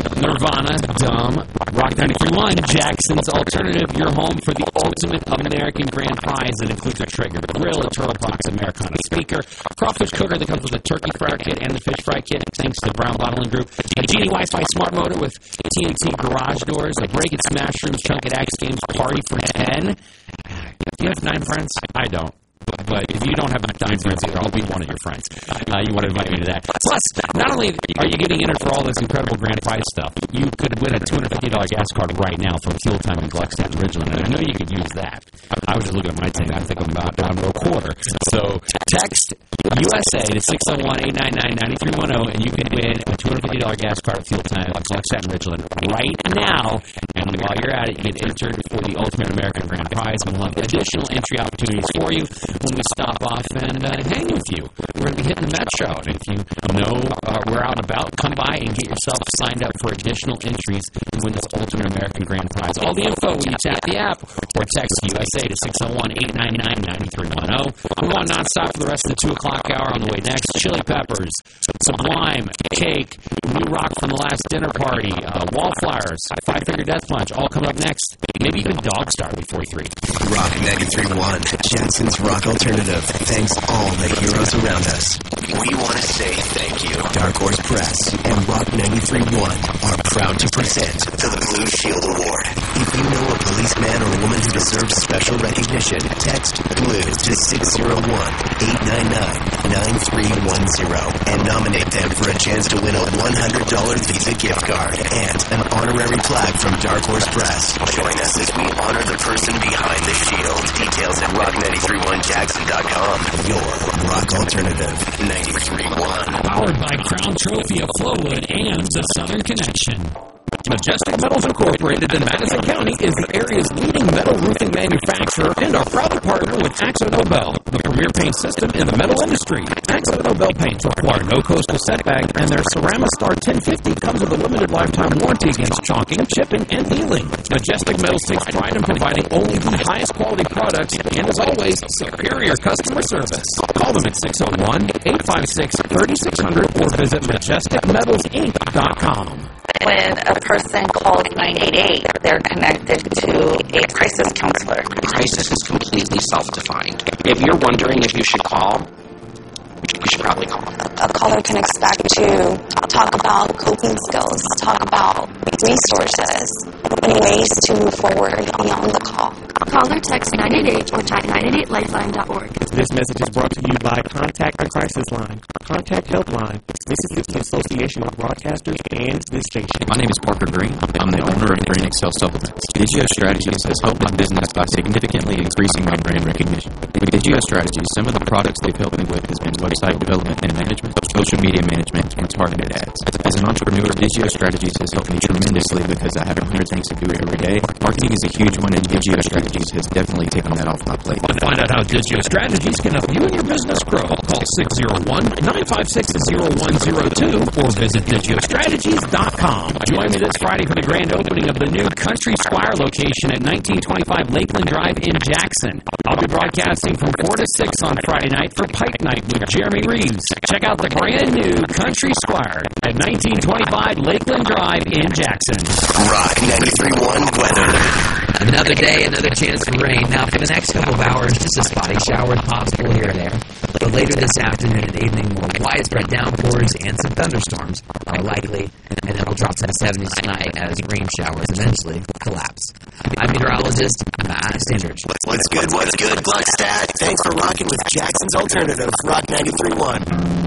Nirvana, Dumb, Rock 93.1, Jackson's Alternative, your home for the ultimate American grand prize that includes a Traeger grill, a Turtle Box Americana speaker, crawfish cooker that comes with a turkey fryer kit and the fish fry kit, thanks to Brown Bottling Group, a Genie Wi-Fi smart motor with TNT garage doors, a Break It Smash Rooms Chunk It Axe Games party for 10. Do you have 9 friends? I don't. But if you don't have 9 friends either, I'll be one of your friends. You want to invite me to that. Plus, not only are you getting entered for all this incredible grand prize stuff, you could win a $250 gas card right now from Fuel Time in Gluckstadt and Ridgeland, and I know you could use that. I was just looking at my thing. I think I'm about down to a quarter. So text USA to 601-899-9310, and you can win a $250 gas card at Fuel Time in Gluckstadt and Ridgeland right now. And while you're at it, you get entered for the Ultimate American Grand Prize, and we'll have additional entry opportunities for you when we stop off and hang with you. We're going to be hitting the Metro, and if you know we're out and about, come by and get yourself signed up for additional entries to win this Ultimate American Grand Prize. All the info when you tap the app or text USA to 601-899-9310. We want nonstop for the rest of the 2 o'clock hour. On the way next, Chili Peppers, Sublime, Cake, New Rock from the Last Dinner Party, Wallflowers, Five Finger Death Punch, all coming up next. Maybe even Dogstar before 3. Rock 93.1, Jackson's Rock Alternative. Thanks all the heroes around us. We want to say thank you. Dark Horse Press and Rock 93.1 are proud to present the Blue Shield Award. If you know a policeman or woman who deserves special recognition, text BLUE to 601-899-9310 and nominate them for a chance to win a $100 Visa gift card and an honorary plaque from Dark Horse Press. Join us as we honor the person behind the shield. Details at rock931jackson.com. Your Rock Alternative 93.1. Powered by Crown Trophy of Flowwood and the Southern Connection. Majestic Metals Incorporated in Madison County is the area's leading metal roofing manufacturer and our proud partner with Axo Nobel, the premier paint system in the metal industry. Axo Nobel paints require no coastal setback, and their Ceramistar 1050 comes with a limited lifetime warranty against chalking, chipping, and peeling. Majestic Metals takes pride in providing only the highest quality products and, as always, superior customer service. Call them at 601-856-3600 or visit majesticmetalsinc.com. When a person calls 988, they're connected to a crisis counselor. Crisis is completely self-defined. If you're wondering if you should call, you should probably call. A caller can expect to talk about coping skills, talk about resources, and ways to move forward beyond the call. Call or text 988 or type 988lifeline.org. This message is brought to you by Contact the Crisis Line. Contact Helpline. This is the Association of Broadcasters and this station. My name is Parker Green. I'm the owner of Brain Excel Supplements. Digio Strategies has helped my business by significantly increasing my brand recognition. With Digio Strategies, some of the products they've helped me with has been website development and management, social media management, and targeted ads. As an entrepreneur, Digio Strategies has helped me tremendously because I have 100 things to do every day. Marketing is a huge one, and Digio Strategies has definitely taken that off my plate. To find out how Digio Strategies can help you and your business grow, call 601-956-0102 or visit digiostrategies.com. Join me this Friday for the grand opening of the new Country Squire location at 1925 Lakeland Drive in Jackson. I'll be broadcasting from 4 to 6 on Friday night for Pike Night with Jeremy Reeves. Check out the brand new Country Squire at 1925 Lakeland Drive in Jackson. Rock 93.1 weather. Another day, another chance for rain. Now, for the next couple of hours, just a spotty shower possible here and there. But later this afternoon and evening, more widespread downpours and some thunderstorms are likely, and it'll drop to the 70s tonight as rain showers eventually collapse. I'm meteorologist Matt Sandridge. What's good, Gluckstadt? Thanks for rocking with Jackson's Alternative, Rock 93.1.